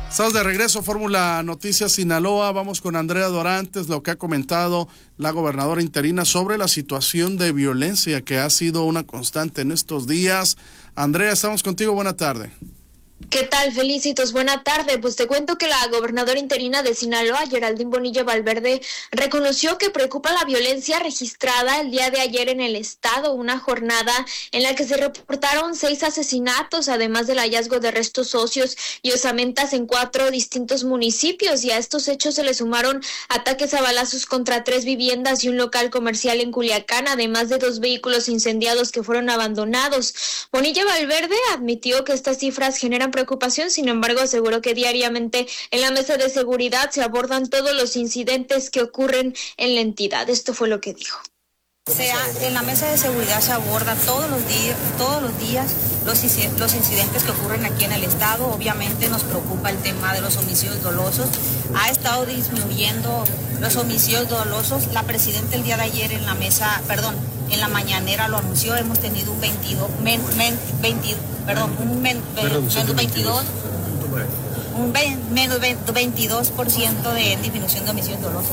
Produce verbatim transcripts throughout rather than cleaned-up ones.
Estamos de regreso, Fórmula Noticias Sinaloa. Vamos con Andrea Dorantes, lo que ha comentado la gobernadora interina sobre la situación de violencia que ha sido una constante en estos días. Andrea, estamos contigo, buena tarde. ¿Qué tal? Felicitos, buena tarde. Pues te cuento que la gobernadora interina de Sinaloa, Geraldine Bonilla Valverde, reconoció que preocupa la violencia registrada el día de ayer en el estado, una jornada en la que se reportaron seis asesinatos, además del hallazgo de restos óseos y osamentas en cuatro distintos municipios, y a estos hechos se le sumaron ataques a balazos contra tres viviendas y un local comercial en Culiacán, además de dos vehículos incendiados que fueron abandonados. Bonilla Valverde admitió que estas cifras generan preocupación, sin embargo aseguró que diariamente en la mesa de seguridad se abordan todos los incidentes que ocurren en la entidad. Esto fue lo que dijo. O sea, en la mesa de seguridad se aborda todos los días, todos los días los, los incidentes que ocurren aquí en el estado. Obviamente nos preocupa el tema de los homicidios dolosos. Ha estado disminuyendo los homicidios dolosos. La presidenta el día de ayer en la mesa, perdón, en la mañanera lo anunció. Hemos tenido un veintidós, men, men, veinte, perdón, un men, menos veintidós, un menos veintidós por ciento de disminución de homicidios dolosos.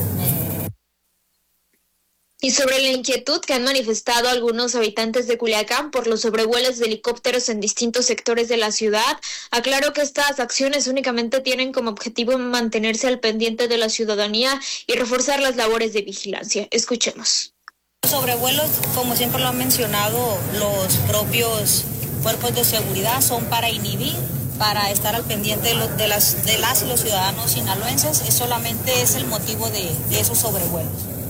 Y sobre la inquietud que han manifestado algunos habitantes de Culiacán por los sobrevuelos de helicópteros en distintos sectores de la ciudad, aclaró que estas acciones únicamente tienen como objetivo mantenerse al pendiente de la ciudadanía y reforzar las labores de vigilancia. Escuchemos. Los sobrevuelos, como siempre lo han mencionado los propios cuerpos de seguridad, son para inhibir, para estar al pendiente de, lo, de, las, de las y los ciudadanos sinaloenses. Es solamente es el motivo de, de esos sobrevuelos.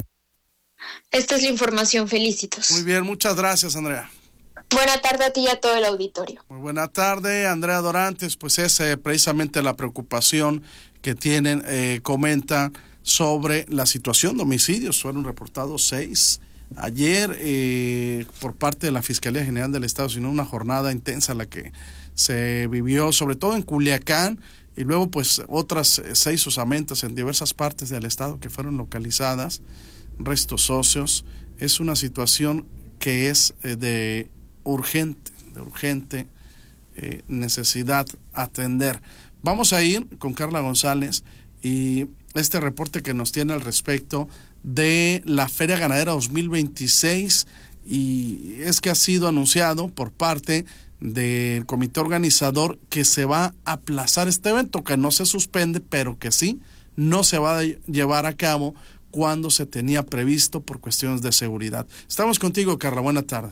Esta es la información, Felicitos. Muy bien, muchas gracias, Andrea. Buena tarde a ti y a todo el auditorio. Muy buena tarde, Andrea Dorantes. Pues es eh, precisamente la preocupación que tienen, eh, comenta sobre la situación de homicidios. Fueron reportados seis ayer eh, por parte de la Fiscalía General del Estado, sino una jornada intensa la que se vivió, sobre todo en Culiacán, y luego pues otras eh, seis osamentas en diversas partes del estado que fueron localizadas, restos óseos. Es una situación que es eh, de urgente, de urgente eh, necesidad atender. Vamos a ir con Carla González y este reporte que nos tiene al respecto de la Feria Ganadera dos mil veintiséis, y es que ha sido anunciado por parte del comité organizador que se va a aplazar este evento, que no se suspende, pero que sí no se va a llevar a cabo cuando se tenía previsto por cuestiones de seguridad. Estamos contigo, Carla, buena tarde.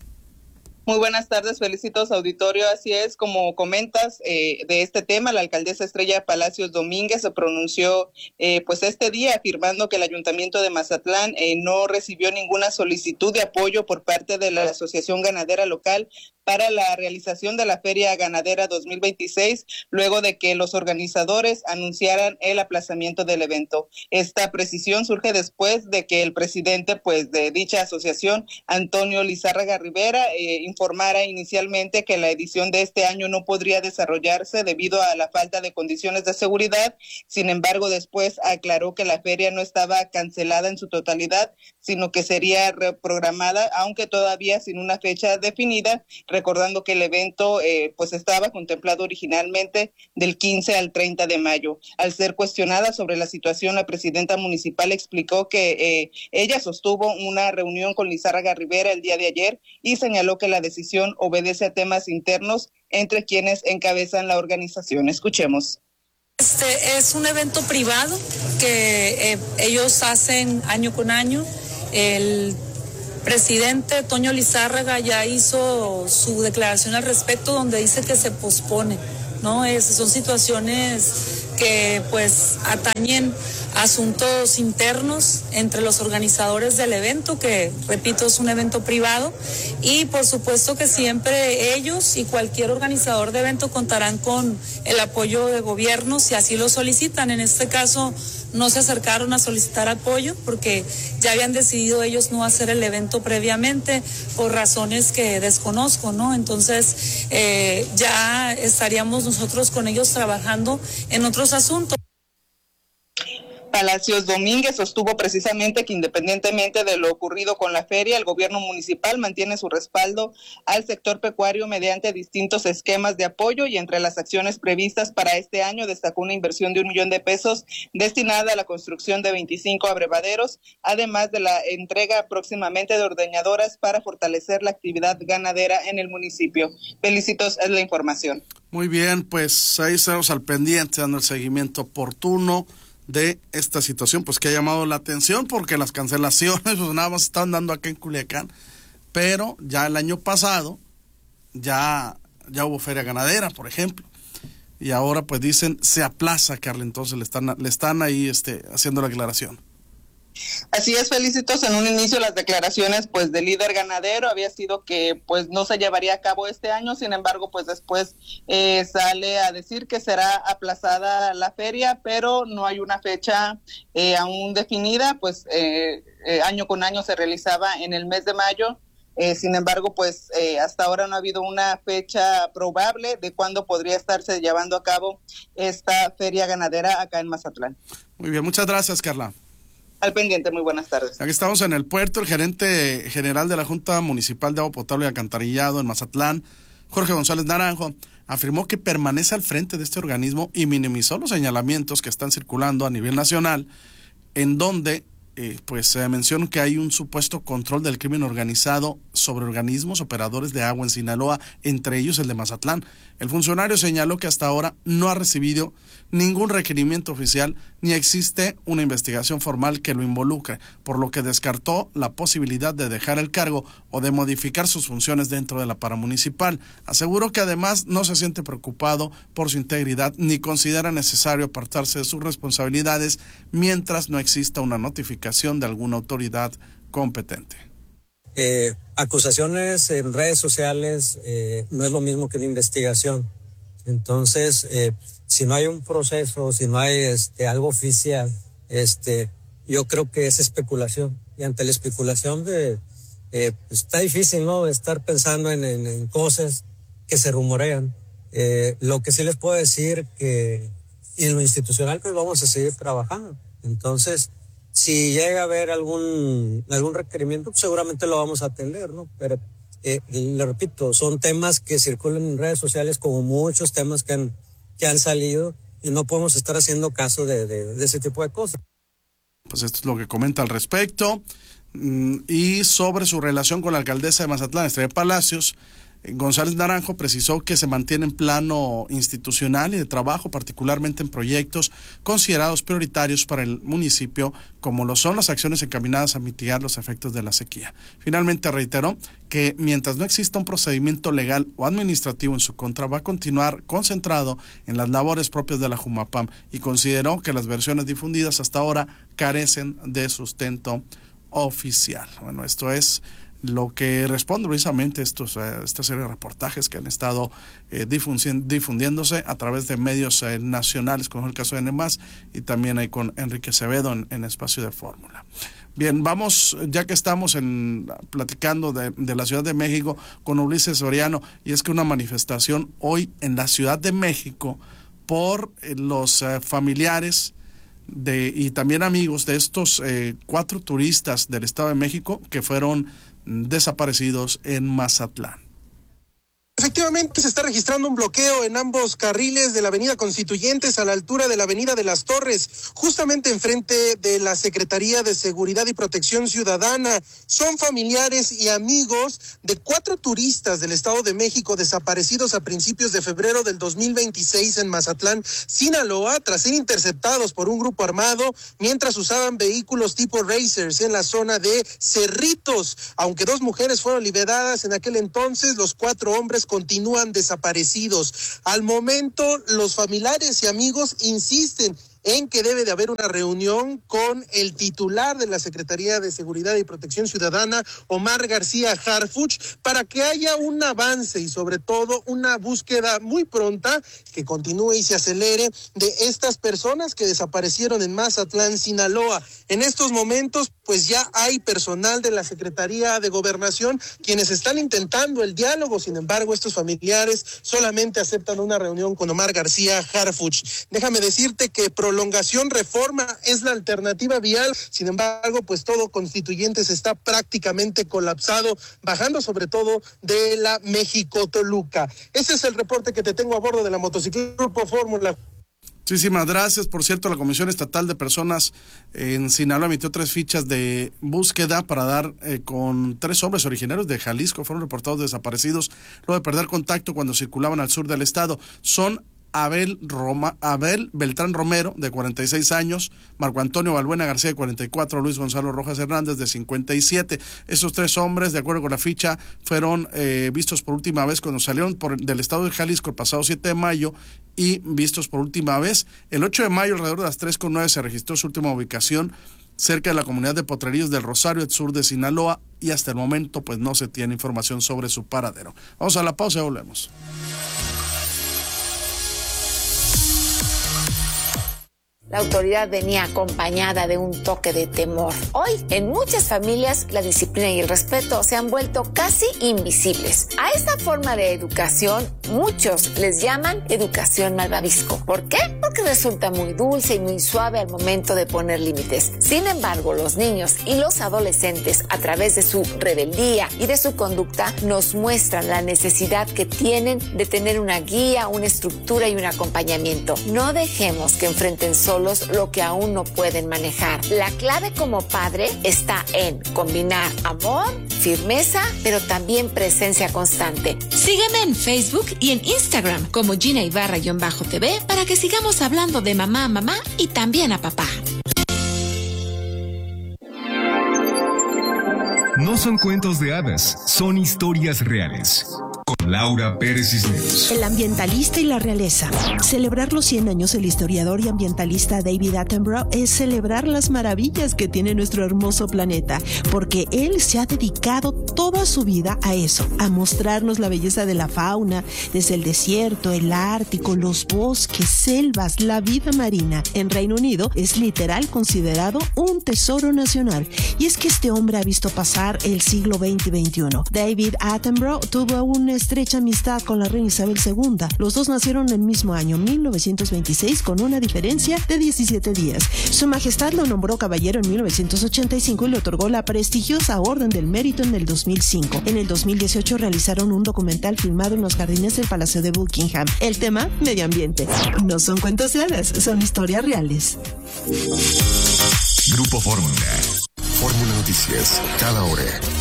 Muy buenas tardes, felicitos auditorio. Así es, como comentas eh, de este tema, la alcaldesa Estrella Palacios Domínguez se pronunció eh, pues este día afirmando que el ayuntamiento de Mazatlán eh, no recibió ninguna solicitud de apoyo por parte de la Asociación Ganadera Local para la realización de la Feria Ganadera dos mil veintiséis, luego de que los organizadores anunciaran el aplazamiento del evento. Esta precisión surge después de que el presidente pues de dicha asociación, Antonio Lizárraga Rivera, eh, informara inicialmente que la edición de este año no podría desarrollarse debido a la falta de condiciones de seguridad. Sin embargo, después aclaró que la feria no estaba cancelada en su totalidad, sino que sería reprogramada, aunque todavía sin una fecha definida, recordando que el evento eh, pues estaba contemplado originalmente del quince al treinta de mayo. Al ser cuestionada sobre la situación, la presidenta municipal explicó que eh, ella sostuvo una reunión con Lizárraga Rivera el día de ayer y señaló que la decisión obedece a temas internos entre quienes encabezan la organización. Escuchemos. Este es un evento privado que eh, ellos hacen año con año. El presidente Toño Lizárraga ya hizo su declaración al respecto, donde dice que se pospone, ¿no? Es, son situaciones que pues atañen asuntos internos entre los organizadores del evento, que repito es un evento privado, y por supuesto que siempre ellos y cualquier organizador de evento contarán con el apoyo de gobierno si así lo solicitan. En este caso no se acercaron a solicitar apoyo porque ya habían decidido ellos no hacer el evento previamente por razones que desconozco, ¿no? Entonces eh, ya estaríamos nosotros con ellos trabajando en otros asuntos. Palacios Domínguez sostuvo precisamente que independientemente de lo ocurrido con la feria, el gobierno municipal mantiene su respaldo al sector pecuario mediante distintos esquemas de apoyo, y entre las acciones previstas para este año destacó una inversión de un millón de pesos destinada a la construcción de veinticinco abrevaderos, además de la entrega próximamente de ordeñadoras para fortalecer la actividad ganadera en el municipio. Felicitos, es la información. Muy bien, pues ahí estamos al pendiente, dando el seguimiento oportuno de esta situación, pues que ha llamado la atención, porque las cancelaciones pues nada más están dando acá en Culiacán, pero ya el año pasado ya, ya hubo feria ganadera, por ejemplo, y ahora pues dicen se aplaza, Carla, entonces le están, le están ahí este, haciendo la aclaración. Así es, Felicitos. En un inicio las declaraciones pues del líder ganadero había sido que pues no se llevaría a cabo este año, sin embargo pues después eh, sale a decir que será aplazada la feria, pero no hay una fecha eh, aún definida, pues eh, eh, año con año se realizaba en el mes de mayo. Eh, sin embargo, pues eh, hasta ahora no ha habido una fecha probable de cuándo podría estarse llevando a cabo esta feria ganadera acá en Mazatlán. Muy bien, muchas gracias, Carla. Al pendiente, muy buenas tardes. Aquí estamos en el puerto. El gerente general de la Junta Municipal de Agua Potable y Alcantarillado en Mazatlán, Jorge González Naranjo, afirmó que permanece al frente de este organismo y minimizó los señalamientos que están circulando a nivel nacional, en donde eh, pues se menciona que hay un supuesto control del crimen organizado sobre organismos operadores de agua en Sinaloa, entre ellos el de Mazatlán. El funcionario señaló que hasta ahora no ha recibido ningún requerimiento oficial ni existe una investigación formal que lo involucre, por lo que descartó la posibilidad de dejar el cargo o de modificar sus funciones dentro de la paramunicipal. Aseguró que además no se siente preocupado por su integridad ni considera necesario apartarse de sus responsabilidades mientras no exista una notificación de alguna autoridad competente. Eh, acusaciones en redes sociales eh, no es lo mismo que una investigación. Entonces, eh, si no hay un proceso, si no hay este, algo oficial, este, yo creo que es especulación. Y ante la especulación de, eh, pues está difícil, ¿no? Estar pensando en, en, en cosas que se rumorean. Eh, lo que sí les puedo decir que en lo institucional pues vamos a seguir trabajando. Entonces, si llega a haber algún algún requerimiento, pues seguramente lo vamos a atender, ¿no? Pero eh, le repito, son temas que circulan en redes sociales como muchos temas que han que han salido y no podemos estar haciendo caso de, de, de ese tipo de cosas. Pues esto es lo que comenta al respecto. Y sobre su relación con la alcaldesa de Mazatlán, Estrella Palacios, González Naranjo precisó que se mantiene en plano institucional y de trabajo, particularmente en proyectos considerados prioritarios para el municipio, como lo son las acciones encaminadas a mitigar los efectos de la sequía. Finalmente reiteró que mientras no exista un procedimiento legal o administrativo en su contra, va a continuar concentrado en las labores propias de la Jumapam, y consideró que las versiones difundidas hasta ahora carecen de sustento oficial. Bueno, esto es lo que responde precisamente estos, eh, esta serie de reportajes que han estado eh, difundiéndose a través de medios eh, nacionales, como es el caso de N más, y también ahí con Enrique Acevedo en, en Espacio de Fórmula. Bien, vamos, ya que estamos en, platicando de, de la Ciudad de México, con Ulises Soriano, y es que una manifestación hoy en la Ciudad de México por eh, los eh, familiares de y también amigos de estos eh, cuatro turistas del Estado de México que fueron desaparecidos en Mazatlán. Efectivamente, se está registrando un bloqueo en ambos carriles de la avenida Constituyentes a la altura de la avenida de las Torres, justamente enfrente de la Secretaría de Seguridad y Protección Ciudadana. Son familiares y amigos de cuatro turistas del Estado de México desaparecidos a principios de febrero del dos mil veintiséis en Mazatlán, Sinaloa, tras ser interceptados por un grupo armado mientras usaban vehículos tipo Racers en la zona de Cerritos. Aunque dos mujeres fueron liberadas en aquel entonces, los cuatro hombres continúan desaparecidos. Al momento, los familiares y amigos insisten en que debe de haber una reunión con el titular de la Secretaría de Seguridad y Protección Ciudadana, Omar García Harfuch, para que haya un avance y sobre todo una búsqueda muy pronta que continúe y se acelere de estas personas que desaparecieron en Mazatlán, Sinaloa. En estos momentos pues ya hay personal de la Secretaría de Gobernación quienes están intentando el diálogo. Sin embargo, estos familiares solamente aceptan una reunión con Omar García Harfuch. Déjame decirte que prolongación Reforma es la alternativa vial. Sin embargo, pues todo Constituyentes está prácticamente colapsado, bajando sobre todo de la México-Toluca. Ese es el reporte que te tengo a bordo de la motocicleta Grupo Fórmula. Muchísimas gracias. Por cierto, la Comisión Estatal de Personas en Sinaloa emitió tres fichas de búsqueda para dar eh, con tres hombres originarios de Jalisco. Fueron reportados desaparecidos luego de perder contacto cuando circulaban al sur del estado. Son Abel, Roma, Abel Beltrán Romero, de cuarenta y seis años, Marco Antonio Balbuena García, de cuarenta y cuatro, Luis Gonzalo Rojas Hernández, de cincuenta y siete. Esos tres hombres, de acuerdo con la ficha, fueron eh, vistos por última vez cuando salieron por, del estado de Jalisco el pasado siete de mayo y vistos por última vez el ocho de mayo, alrededor de las tres con nueve, se registró su última ubicación cerca de la comunidad de Potrerillos del Rosario, al sur de Sinaloa, y hasta el momento pues no se tiene información sobre su paradero. Vamos a la pausa y volvemos. La autoridad venía acompañada de un toque de temor. Hoy, en muchas familias, la disciplina y el respeto se han vuelto casi invisibles. A esta forma de educación, muchos les llaman educación malvavisco. ¿Por qué? Porque resulta muy dulce y muy suave al momento de poner límites. Sin embargo, los niños y los adolescentes, a través de su rebeldía y de su conducta, nos muestran la necesidad que tienen de tener una guía, una estructura y un acompañamiento. No dejemos que enfrenten solo lo que aún no pueden manejar. La clave como padre está en combinar amor, firmeza, pero también presencia constante. Sígueme en Facebook y en Instagram como Gina Ibarra-T V para que sigamos hablando de mamá a mamá y también a papá. No son cuentos de hadas, son historias reales. Con Laura Pérez Cisneros. El ambientalista y la realeza. Celebrar los cien años del historiador y ambientalista David Attenborough es celebrar las maravillas que tiene nuestro hermoso planeta, porque él se ha dedicado toda su vida a eso, a mostrarnos la belleza de la fauna, desde el desierto, el Ártico, los bosques, selvas, la vida marina. En Reino Unido es literal considerado un tesoro nacional. Y es que este hombre ha visto pasar el siglo veinte y veintiuno. David Attenborough tuvo una estrecha amistad con la reina Isabel segunda. Los dos nacieron el mismo año, mil novecientos veintiséis, con una diferencia de diecisiete días. Su Majestad lo nombró caballero en mil novecientos ochenta y cinco y le otorgó la prestigiosa Orden del Mérito en el dos mil cinco. En el dos mil dieciocho realizaron un documental filmado en los jardines del Palacio de Buckingham. El tema, medio ambiente. No son cuentos de hadas, son historias reales. Grupo Fórmula. Fórmula Noticias, cada hora.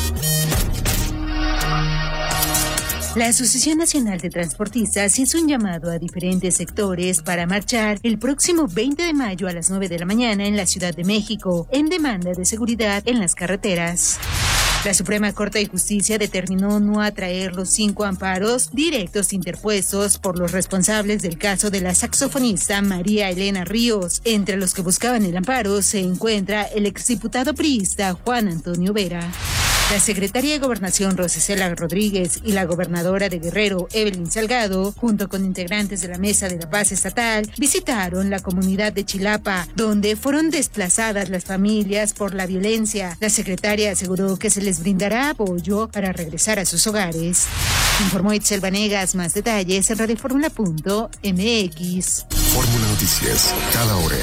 La Asociación Nacional de Transportistas hizo un llamado a diferentes sectores para marchar el próximo veinte de mayo a las nueve de la mañana en la Ciudad de México, en demanda de seguridad en las carreteras. La Suprema Corte de Justicia determinó no atraer los cinco amparos directos interpuestos por los responsables del caso de la saxofonista María Elena Ríos. Entre los que buscaban el amparo se encuentra el exdiputado priista Juan Antonio Vera. La secretaria de Gobernación Rosicela Rodríguez y la gobernadora de Guerrero Evelyn Salgado, junto con integrantes de la Mesa de la Paz Estatal, visitaron la comunidad de Chilapa, donde fueron desplazadas las familias por la violencia. La secretaria aseguró que se les brindará apoyo para regresar a sus hogares. Informó Itzel Vanegas. Más detalles en radioformula punto m x. Fórmula Noticias, cada hora.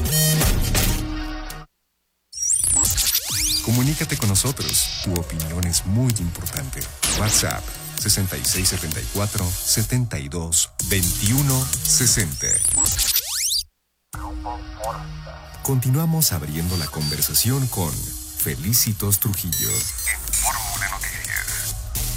Comunícate con nosotros. Tu opinión es muy importante. WhatsApp sesenta y seis setenta y cuatro setenta y dos veintiuno sesenta. Continuamos abriendo la conversación con Felicitos Trujillo en Fórmula Noticias.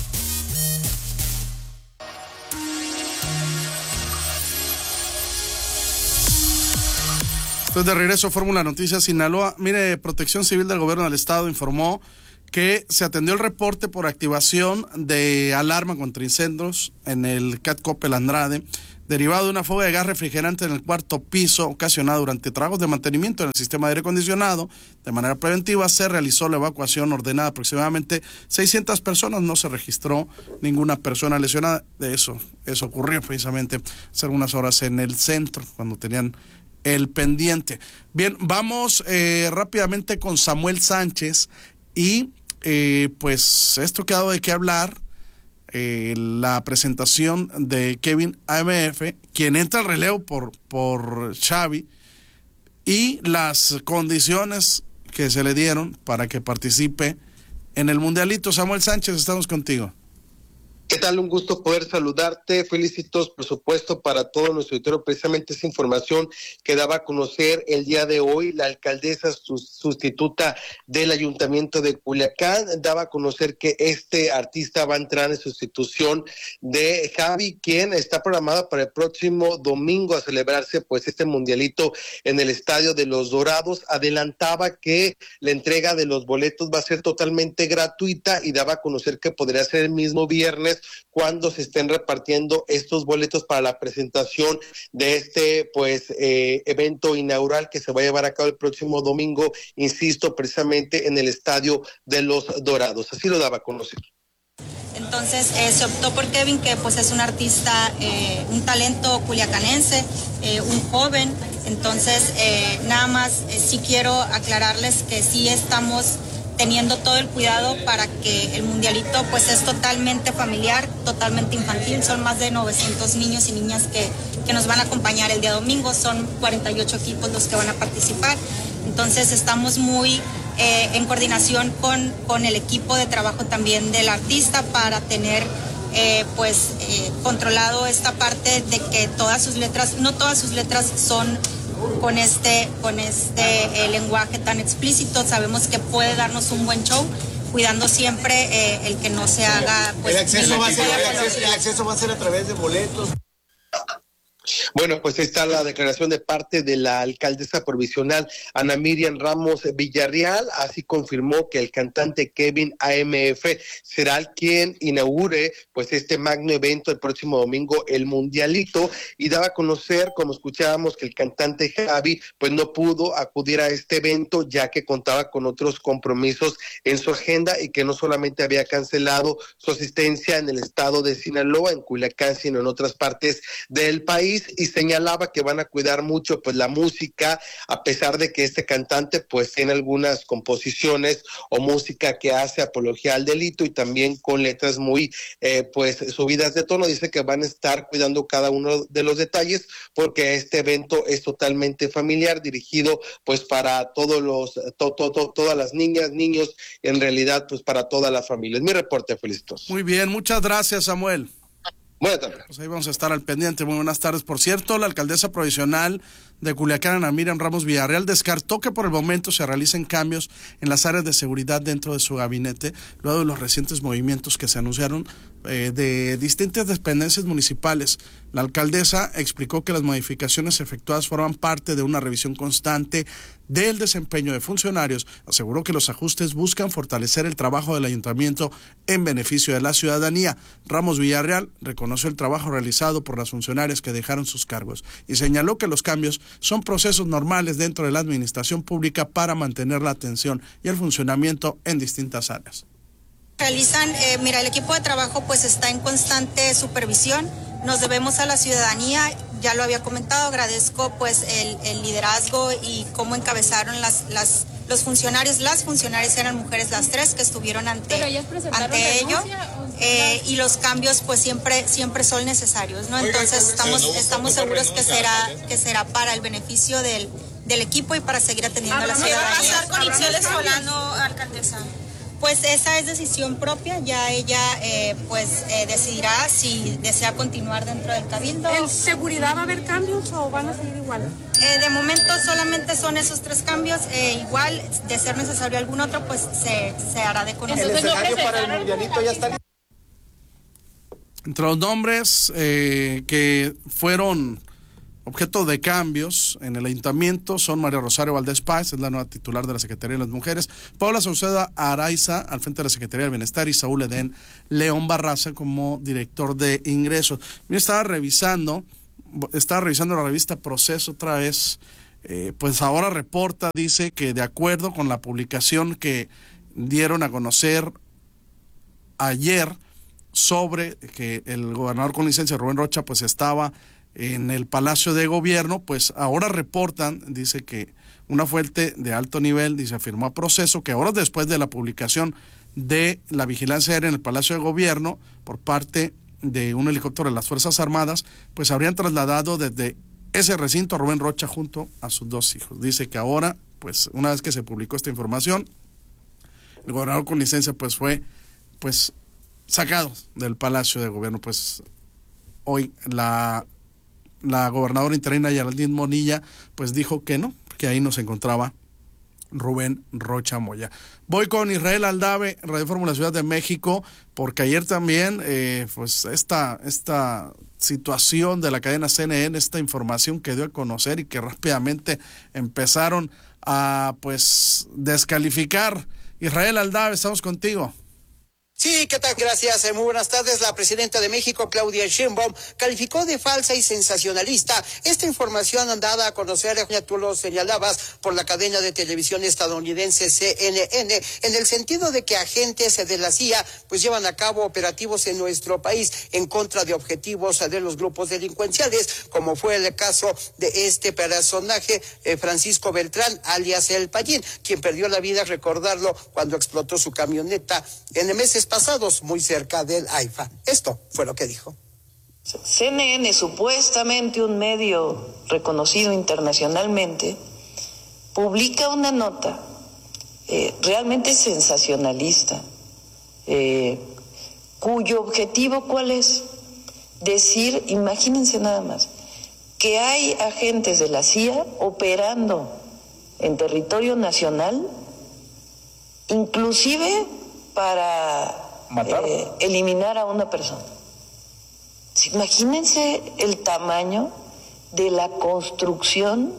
Entonces, de regreso a Fórmula Noticias Sinaloa. Mire, Protección Civil del Gobierno del Estado informó que se atendió el reporte por activación de alarma contra incendios en el C A T Coppel Andrade, derivado de una fuga de gas refrigerante en el cuarto piso ocasionada durante trabajos de mantenimiento en el sistema de aire acondicionado. De manera preventiva se realizó la evacuación ordenada aproximadamente seiscientas personas, no se registró ninguna persona lesionada. De eso, eso ocurrió precisamente hace algunas horas en el centro, cuando tenían el pendiente. Bien, vamos eh, rápidamente con Samuel Sánchez y eh, pues esto que ha dado de qué hablar, eh, la presentación de Kevin A M F, quien entra al relevo por, por Xavi, y las condiciones que se le dieron para que participe en el Mundialito. Samuel Sánchez, estamos contigo. ¿Qué tal? Un gusto poder saludarte. Felicitos, por supuesto, para todo nuestro auditorio. Precisamente esa información que daba a conocer el día de hoy la alcaldesa sustituta del Ayuntamiento de Culiacán. Daba a conocer que este artista va a entrar en sustitución de Xavi, quien está programada para el próximo domingo a celebrarse pues este mundialito en el Estadio de los Dorados. Adelantaba que la entrega de los boletos va a ser totalmente gratuita y daba a conocer que podría ser el mismo viernes cuando se estén repartiendo estos boletos para la presentación de este pues eh, evento inaugural que se va a llevar a cabo el próximo domingo, insisto, precisamente en el Estadio de los Dorados. Así lo daba a conocer. Entonces eh, se optó por Kevin, que pues es un artista, eh, un talento culiacanense, eh, un joven. Entonces eh, nada más eh, sí quiero aclararles que sí estamos teniendo todo el cuidado para que el mundialito pues es totalmente familiar, totalmente infantil. Son más de novecientos niños y niñas que, que nos van a acompañar el día domingo. Son cuarenta y ocho equipos los que van a participar. Entonces estamos muy eh, en coordinación con, con el equipo de trabajo también del artista para tener eh, pues eh, controlado esta parte de que todas sus letras, no todas sus letras son con este con este eh, lenguaje tan explícito. Sabemos que puede darnos un buen show, cuidando siempre eh, el que no se haga pues, el acceso va a ser, el acceso, el acceso va a ser a través de boletos. Bueno, pues ahí está la declaración de parte de la alcaldesa provisional Ana Miriam Ramos Villarreal. Así confirmó que el cantante Kevin A M F será el quien inaugure pues este magno evento el próximo domingo, el Mundialito, y daba a conocer, como escuchábamos, que el cantante Xavi pues no pudo acudir a este evento ya que contaba con otros compromisos en su agenda y que no solamente había cancelado su asistencia en el estado de Sinaloa, en Culiacán, sino en otras partes del país. Y señalaba que van a cuidar mucho pues la música, a pesar de que este cantante pues tiene algunas composiciones o música que hace apología al delito y también con letras muy eh, pues subidas de tono. Dice que van a estar cuidando cada uno de los detalles porque este evento es totalmente familiar, dirigido pues para todos los to, to, to, todas las niñas, niños, en realidad pues para toda la familia. Es mi reporte, Felicitos. Muy bien, muchas gracias, Samuel. Buenas tardes. Pues ahí vamos a estar al pendiente. Muy buenas tardes. Por cierto, la alcaldesa provisional de Culiacán, Ana Miriam Ramos Villarreal, descartó que por el momento se realicen cambios en las áreas de seguridad dentro de su gabinete, luego de los recientes movimientos que se anunciaron eh, de distintas dependencias municipales. La alcaldesa explicó que las modificaciones efectuadas forman parte de una revisión constante del desempeño de funcionarios. Aseguró que los ajustes buscan fortalecer el trabajo del ayuntamiento en beneficio de la ciudadanía. Ramos Villarreal reconoció el trabajo realizado por las funcionarias que dejaron sus cargos y señaló que los cambios son procesos normales dentro de la administración pública para mantener la atención y el funcionamiento en distintas áreas. Realizan, eh, mira, el equipo de trabajo pues está en constante supervisión. Nos debemos a la ciudadanía, ya lo había comentado, agradezco pues el, el liderazgo y cómo encabezaron las, las, los funcionarios, las funcionarias eran mujeres las tres que estuvieron ante, ante ello, eh, y los cambios pues siempre, siempre son necesarios, ¿no? Entonces estamos, estamos seguros que será, que será para el beneficio del, del equipo y para seguir atendiendo a la ciudadanía. ¿Qué va a pasar con Itzel Solano, alcaldesa? Pues esa es decisión propia, ya ella eh, pues eh, decidirá si desea continuar dentro del cabildo. ¿En seguridad va a haber cambios o van a seguir igual? Eh, de momento solamente son esos tres cambios, eh, igual de ser necesario algún otro pues se, se hará de conocer. ¿El escenario para el mundialito ya está listo? Entre los nombres eh, que fueron objeto de cambios en el ayuntamiento son María Rosario Valdés Páez, es la nueva titular de la Secretaría de las Mujeres, Paula Sauceda Araiza al frente de la Secretaría del Bienestar y Saúl Edén León Barraza como director de ingresos. Yo estaba revisando, estaba revisando la revista Proceso otra vez, eh, pues ahora reporta, dice que de acuerdo con la publicación que dieron a conocer ayer sobre que el gobernador con licencia Rubén Rocha pues estaba en el Palacio de Gobierno, pues ahora reportan, dice que una fuente de alto nivel, dice, afirmó a Proceso que horas después de la publicación de la vigilancia aérea en el Palacio de Gobierno por parte de un helicóptero de las Fuerzas Armadas, pues habrían trasladado desde ese recinto a Rubén Rocha junto a sus dos hijos. Dice que ahora, pues una vez que se publicó esta información, el gobernador con licencia pues fue pues sacado del Palacio de Gobierno. Pues hoy la, la gobernadora interina Geraldine Bonilla pues dijo que no, que ahí no se encontraba Rubén Rocha Moya. Voy con Israel Aldave, Radio Fórmula Ciudad de México, porque ayer también eh, pues esta, esta situación de la cadena C N N, esta información que dio a conocer y que rápidamente empezaron a pues descalificar. Israel Aldave, estamos contigo. Sí, ¿qué tal? Gracias. Muy buenas tardes. La presidenta de México, Claudia Sheinbaum, calificó de falsa y sensacionalista esta información dada a conocer, ya tú lo señalabas, por la cadena de televisión estadounidense C N N, en el sentido de que agentes de la C I A pues llevan a cabo operativos en nuestro país en contra de objetivos de los grupos delincuenciales, como fue el caso de este personaje, eh, Francisco Beltrán, alias El Payín, quien perdió la vida, recordarlo, cuando explotó su camioneta en meses pasados muy cerca del AIFA. Esto fue lo que dijo. C N N, supuestamente un medio reconocido internacionalmente, publica una nota eh, realmente sensacionalista, eh, cuyo objetivo, ¿cuál es? Decir, imagínense nada más, que hay agentes de la C I A operando en territorio nacional, inclusive para eh, eliminar a una persona. Imagínense el tamaño de la construcción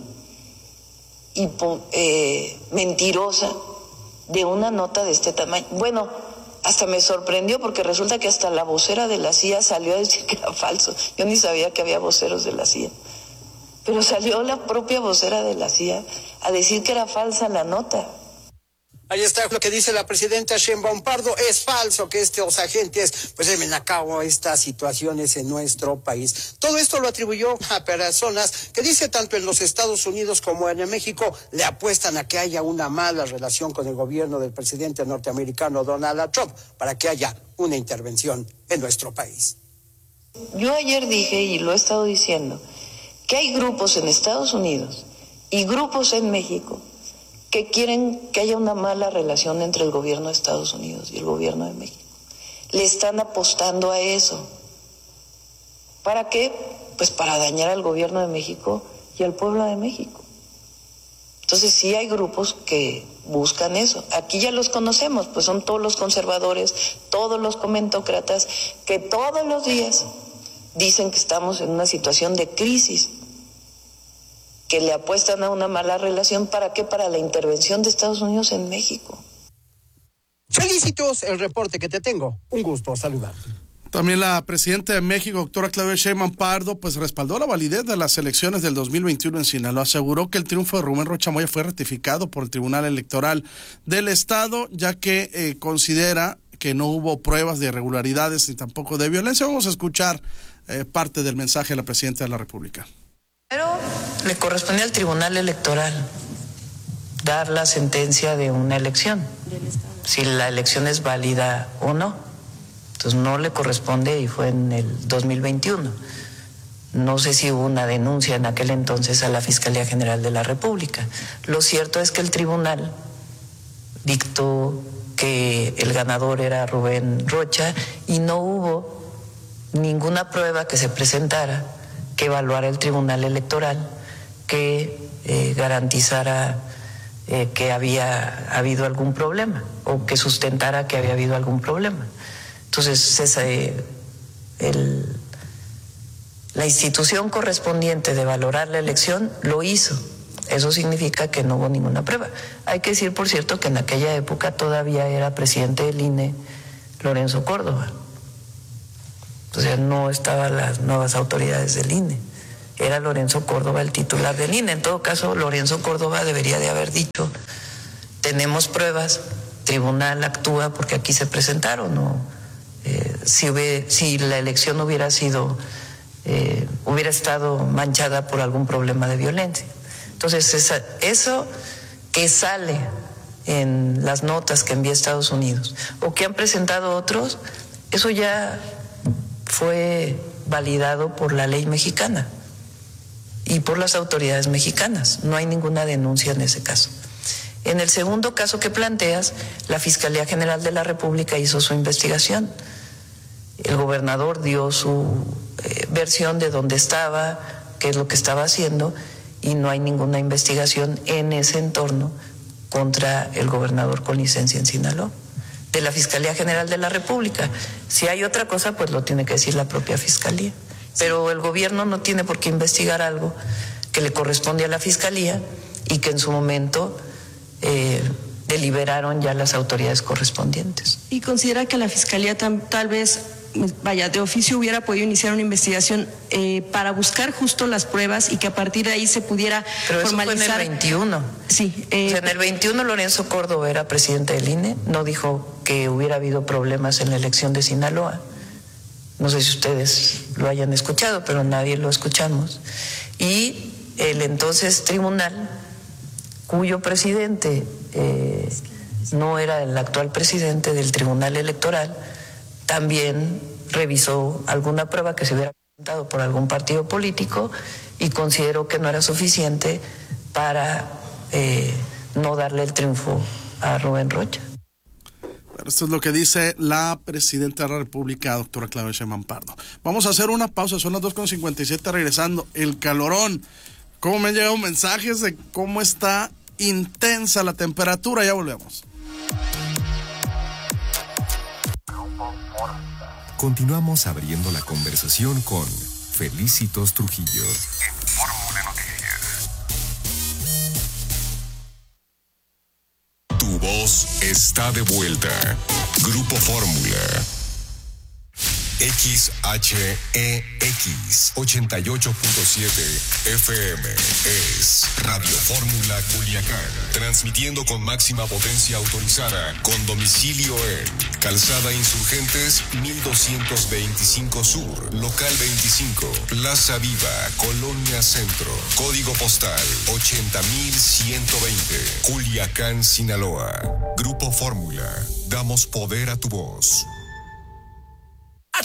hipo, eh, mentirosa de una nota de este tamaño. Bueno, hasta me sorprendió porque resulta que hasta la vocera de la C I A salió a decir que era falso. Yo ni sabía que había voceros de la C I A. Pero salió la propia vocera de la C I A a decir que era falsa la nota. Ahí está lo que dice la presidenta Sheinbaum Pardo. Es falso que estos agentes pues lleven a cabo estas situaciones en nuestro país. Todo esto lo atribuyó a personas que dice tanto en los Estados Unidos como en México le apuestan a que haya una mala relación con el gobierno del presidente norteamericano Donald Trump para que haya una intervención en nuestro país. Yo ayer dije, y lo he estado diciendo, que hay grupos en Estados Unidos y grupos en México que quieren que haya una mala relación entre el gobierno de Estados Unidos y el gobierno de México. Le están apostando a eso. ¿Para qué? Pues para dañar al gobierno de México y al pueblo de México. Entonces sí hay grupos que buscan eso. Aquí ya los conocemos, pues son todos los conservadores, todos los comentócratas, que todos los días dicen que estamos en una situación de crisis, que le apuestan a una mala relación. ¿Para qué? Para la intervención de Estados Unidos en México. Felicitos el reporte que te tengo. Un gusto saludarte. También la presidenta de México, doctora Claudia Sheinbaum Pardo, pues respaldó la validez de las elecciones del dos mil veintiuno en Sinaloa. Aseguró que el triunfo de Rubén Rocha Moya fue ratificado por el Tribunal Electoral del Estado, ya que eh, considera que no hubo pruebas de irregularidades ni tampoco de violencia. Vamos a escuchar eh, parte del mensaje de la presidenta de la República. Pero le corresponde al Tribunal Electoral dar la sentencia de una elección, si la elección es válida o no. Entonces no le corresponde y fue en el dos mil veintiuno. No sé si hubo una denuncia en aquel entonces a la Fiscalía General de la República. Lo cierto es que el tribunal dictó que el ganador era Rubén Rocha y no hubo ninguna prueba que se presentara que evaluara el Tribunal Electoral, que eh, garantizara eh, que había habido algún problema o que sustentara que había habido algún problema. Entonces, esa, eh, el, la institución correspondiente de valorar la elección lo hizo. Eso significa que no hubo ninguna prueba. Hay que decir, por cierto, que en aquella época todavía era presidente del I N E Lorenzo Córdoba. O sea, no estaban las nuevas autoridades del I N E. Era Lorenzo Córdoba el titular del I N E. En todo caso, Lorenzo Córdoba debería de haber dicho, tenemos pruebas, tribunal actúa porque aquí se presentaron, ¿no? Eh, si, hube, si la elección hubiera sido eh, hubiera estado manchada por algún problema de violencia. Entonces, esa, eso que sale en las notas que envía Estados Unidos o que han presentado otros, eso ya fue validado por la ley mexicana y por las autoridades mexicanas. No hay ninguna denuncia en ese caso. En el segundo caso que planteas, la Fiscalía General de la República hizo su investigación. El gobernador dio su eh, versión de dónde estaba, qué es lo que estaba haciendo, y no hay ninguna investigación en ese entorno contra el gobernador con licencia en Sinaloa, de la Fiscalía General de la República. Si hay otra cosa, pues lo tiene que decir la propia Fiscalía. Pero el gobierno no tiene por qué investigar algo que le corresponde a la Fiscalía y que en su momento eh, deliberaron ya las autoridades correspondientes. ¿Y considera que la Fiscalía tam, tal vez, vaya, de oficio hubiera podido iniciar una investigación eh, para buscar justo las pruebas y que a partir de ahí se pudiera Pero formalizar? Eso fue en el veintiuno. Sí. Eh, o sea, en el veintiuno Lorenzo Córdoba era presidente del I N E, no dijo que hubiera habido problemas en la elección de Sinaloa. No sé si ustedes lo hayan escuchado, pero nadie lo escuchamos. Y el entonces tribunal, cuyo presidente eh, no era el actual presidente del Tribunal Electoral, también revisó alguna prueba que se hubiera presentado por algún partido político y consideró que no era suficiente para eh, no darle el triunfo a Rubén Rocha. Bueno, esto es lo que dice la presidenta de la República, doctora Claudia Sheinbaum Pardo. Vamos a hacer una pausa, son las dos con cincuenta y siete, regresando. El calorón, cómo me han llegado mensajes de cómo está intensa la temperatura, ya volvemos. Continuamos abriendo la conversación con Felicitos Trujillo. En Fórmula Noticias. Tu voz está de vuelta. Grupo Fórmula. X H E X ochenta y ocho punto siete F M es Radio Fórmula Culiacán, transmitiendo con máxima potencia autorizada, con domicilio en Calzada Insurgentes mil doscientos veinticinco Sur, Local veinticinco, Plaza Viva, Colonia Centro, Código Postal ochenta mil ciento veinte, Culiacán, Sinaloa. Grupo Fórmula, damos poder a tu voz.